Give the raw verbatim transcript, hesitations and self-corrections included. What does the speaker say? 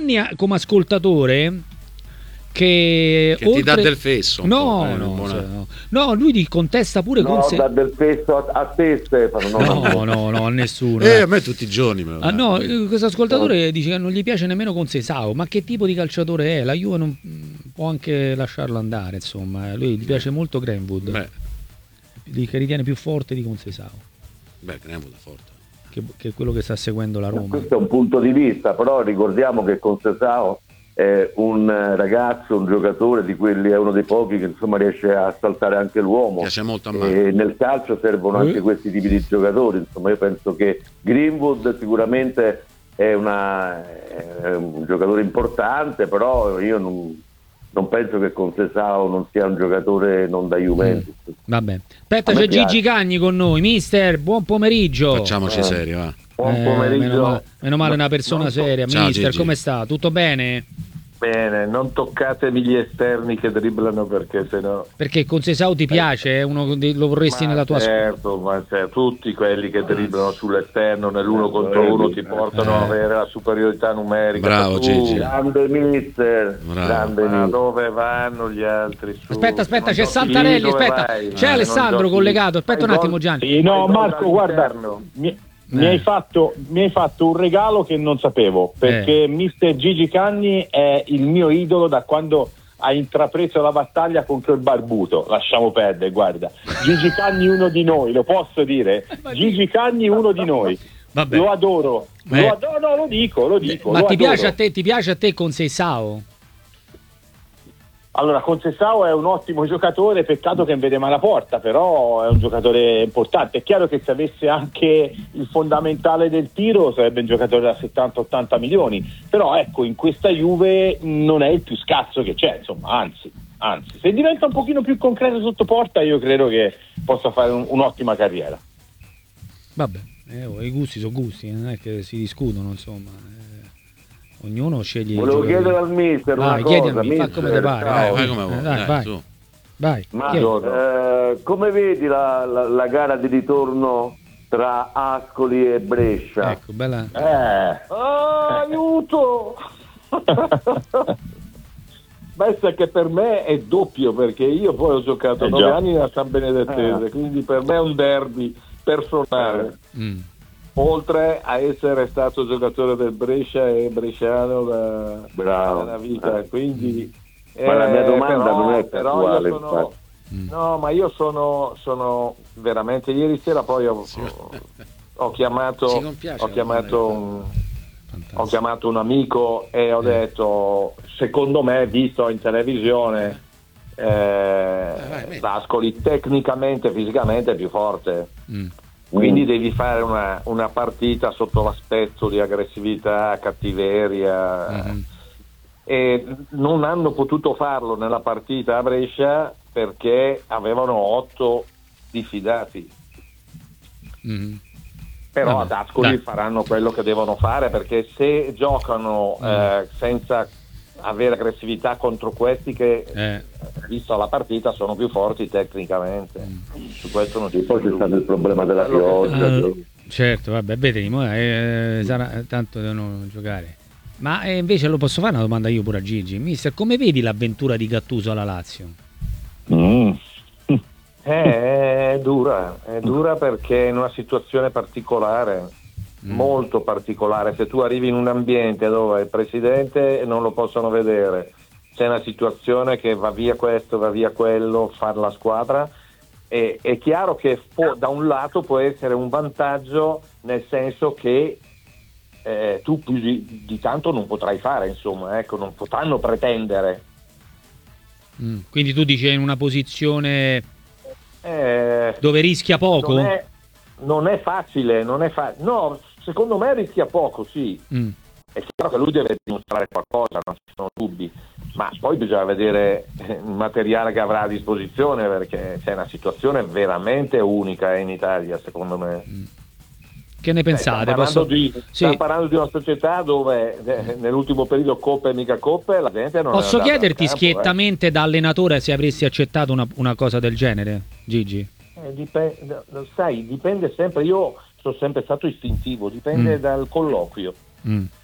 anni come ascoltatore che, che oltre... ti dà del fesso. No, eh, no, buona... no, no, lui ti contesta pure no, con se... dà del fesso a, a te, Stefano. No, no, no, no, a nessuno. Eh, a me tutti i giorni me lo ah, no, questo ascoltatore no. dice che non gli piace nemmeno Conceição. Ma che tipo di calciatore è? La Juve non può anche lasciarlo andare, insomma. Lui gli piace molto Greenwood. Beh. Che ritiene più forte di Conceição. Beh, Greenwood è forte. Che, che è quello che sta seguendo la Roma. Questo è un punto di vista, però ricordiamo che Conceição è un ragazzo, un giocatore di quelli, è uno dei pochi che insomma riesce a saltare anche l'uomo. Piace molto a e nel calcio servono anche eh. questi tipi di giocatori. Insomma, io penso che Greenwood sicuramente è, una, è un giocatore importante, però io non, non penso che Conceição non sia un giocatore non da Juventus. Mm. Vabbè, aspetta, c'è piace. Gigi Cagni con noi. Mister, buon pomeriggio. Facciamoci Eh. seri, va. Buon Eh, pomeriggio. meno, male, meno male una persona seria. Ciao, Mister, Gigi. come sta? Tutto bene? Bene, non toccatevi gli esterni che dribblano perché sennò... Perché Conceição ti piace? È uno che lo vorresti Ma nella tua squadra? certo, ma cioè, tutti quelli che dribblano sull'esterno nell'uno contro uno ti portano Eh. ad avere la superiorità numerica. Bravo, Tu, Gigi. Grande mister, Bravo. grande Ma mister. dove vanno gli altri? Su, Aspetta, aspetta, non c'è giochi Santarelli, lì, dove aspetta. vai? C'è Eh, Alessandro non giochi collegato. lì. Aspetta un Fai attimo, gol- Gianni. Sì, no, fai gol Marco, guarda, dall'interno. mi, mi Eh. hai fatto, mi hai fatto un regalo che non sapevo, perché mister Gigi Cagni è il mio idolo da quando ha intrapreso la battaglia contro il barbuto. Lasciamo perdere, guarda. Gigi Cagni uno di noi, lo posso dire? Gigi Cagni uno di noi. Vabbè. Lo adoro. Eh. Lo adoro, no, lo dico, lo dico. Ma lo ti adoro. piace a te, ti piace a te Conceição? Allora, Conceição è un ottimo giocatore, peccato che non vede mai la porta, però è un giocatore importante. È chiaro che se avesse anche il fondamentale del tiro sarebbe un giocatore da settanta ottanta milioni, però ecco, in questa Juve non è il più scarso che c'è, insomma, anzi, anzi, se diventa un pochino più concreto sotto porta io credo che possa fare un, un'ottima carriera. Vabbè, eh, oh, i gusti sono gusti, non è che si discutono, insomma. Eh, ognuno sceglie. Volevo i chiedere giocatori. al mister Vai, una chiedi a cosa, me, fa mister, come ti pare. ciao. Vai, vai, vai come vuoi. eh, dai, Dai, vai, su. vai, Ma chiedi. eh, come vedi la, la, la gara di ritorno tra Ascoli e Brescia? Ecco, bella. Eh, Ah, aiuto! Pensa che per me è doppio, perché io poi ho giocato Eh, nove già. anni nella San Benedettese, Ah. quindi per me è un derby personale, Mm. oltre a essere stato giocatore del Brescia e bresciano da, Bravo. dalla vita, quindi Ma la mia eh, domanda però- non è però casuale, io sono- infatti. Mm. no, ma io sono, sono veramente, ieri sera poi ho, ho chiamato Ci compiace ho la chiamato domanda un, Fantastico. ho chiamato un amico e ho detto, secondo me, visto in televisione, eh, vai, metti. l'Ascoli tecnicamente, fisicamente è più forte, Mm. quindi Mm. devi fare una, una partita sotto l'aspetto di aggressività, cattiveria, Mhm. e non hanno potuto farlo nella partita a Brescia perché avevano otto diffidati. Mhm. Però Vabbè, ad Ascoli dai. faranno quello che devono fare, perché se giocano Mm. eh, senza avere aggressività contro questi che, Eh. visto la partita, sono più forti tecnicamente. Mm. Su questo non E ci poi c'è sono stato il dubbi. problema della Quello che- pioggia. Eh, certo, vabbè, vedremo, eh, sarà, tanto devono giocare. Ma eh, invece lo posso fare una domanda io pure a Gigi. Mister, come vedi l'avventura di Gattuso alla Lazio? mm. Eh, è dura, è dura perché è in una situazione particolare, Mm. molto particolare. Se tu arrivi in un ambiente dove il presidente non lo possono vedere, c'è una situazione che va via questo, va via quello, fare la squadra, e è chiaro che può, da un lato può essere un vantaggio, nel senso che eh, tu più di, di tanto non potrai fare, insomma, ecco, non potranno pretendere. Mm. Quindi tu dici in una posizione Eh, dove rischia poco? Non è, non è facile, non è fa- no, secondo me rischia poco, sì. Mm. È chiaro che lui deve dimostrare qualcosa, non ci sono dubbi, ma poi bisogna vedere eh, il materiale che avrà a disposizione, perché c'è una situazione veramente unica in Italia, secondo me. Che ne pensate? Stiamo parlando, Posso... di, Sì. stiamo parlando di una società dove eh, nell'ultimo periodo coppe e mica coppe la gente non è Posso andata chiederti al campo, eh. schiettamente da allenatore se avresti accettato una, una cosa del genere, Gigi? Eh, dipende, sai, dipende sempre, io sono sempre stato istintivo, dipende Mm. dal colloquio. Mm.